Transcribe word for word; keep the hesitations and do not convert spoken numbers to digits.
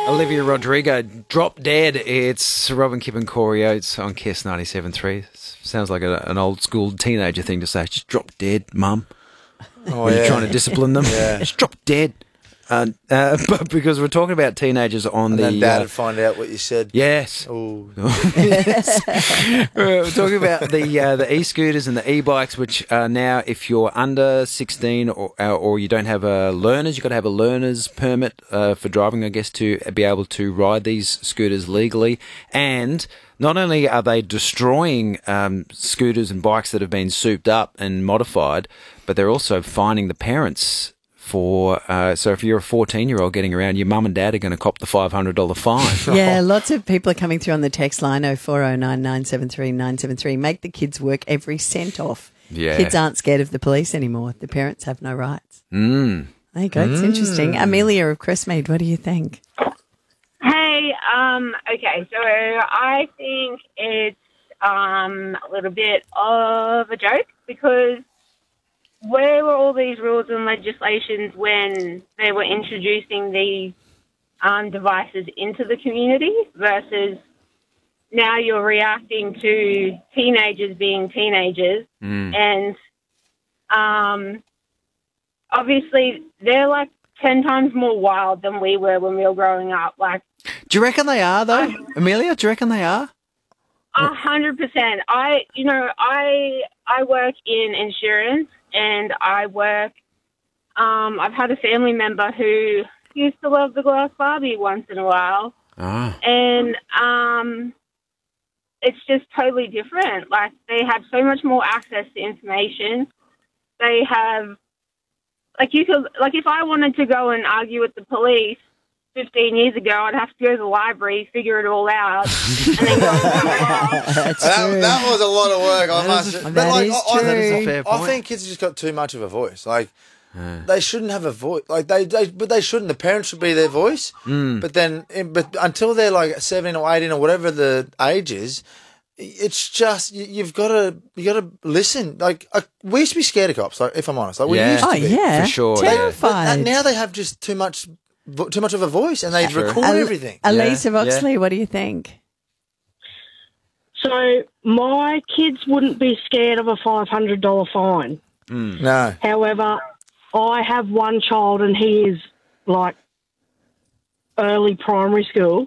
Olivia Rodrigo, Drop Dead. It's Robin Kipp and Corey Oates on Kiss ninety-seven point three. Sounds like a, an old school teenager thing to say. Just drop dead, mum. Oh, when yeah. you're trying to discipline them. Yeah. Just drop dead. Uh, uh, but because we're talking about teenagers on And the... then Dad uh, would find out what you said. Yes. Oh. Yes. We're talking about the uh, the e-scooters and the e-bikes, which are now, if you're under sixteen or uh, or you don't have a learners, you've got to have a learner's permit uh, for driving, I guess, to be able to ride these scooters legally. And not only are they destroying um, scooters and bikes that have been souped up and modified, but they're also fining the parents for, uh, so if you're a fourteen-year-old getting around, your mum and dad are going to cop the five hundred dollars fine. Yeah, lots of people are coming through on the text line oh four oh nine, nine seven three, nine seven three. Make the kids work every cent off. Yeah. Kids aren't scared of the police anymore. The parents have no rights. Mm. There you go. It's Mm. interesting. Amelia of Crestmead, what do you think? Hey, um, okay, so I think it's um, a little bit of a joke because where were all these rules and legislations when they were introducing these um, devices into the community versus now you're reacting to teenagers being teenagers Mm. and um, obviously they're like ten times more wild than we were when we were growing up. Like, Do you reckon they are, though? Amelia, do you reckon they are? A hundred percent. I, you know, I I work in insurance, and I work. Um, I've had a family member who used to love the glass Barbie once in a while, Ah. and um, it's just totally different. Like they have so much more access to information. They have, like you could, like if I wanted to go and argue with the police fifteen years ago, I'd have to go to the library, figure it all out, and then go. That's That, true. that was a lot of work, I That must is a- but that like, is I, I, true. That is a fair I point. think kids have just got too much of a voice. Like, Uh. they shouldn't have a voice. Like, they, they, but they shouldn't. The parents should be their voice. Mm. But then, but until they're like seventeen or eighteen or whatever the age is, it's just, you, you've got to, you got to listen. Like, uh, we used to be scared of cops, like, if I'm honest. Like, we Yeah. used to Oh, be. yeah. For sure, yeah. Terrified. But now they have just too much, vo- too much of a voice, and they True. record Al- everything. Elise of Yeah. Oxley, what do you think? So my kids wouldn't be scared of a five hundred dollars fine. No. However, I have one child and he is like early primary school.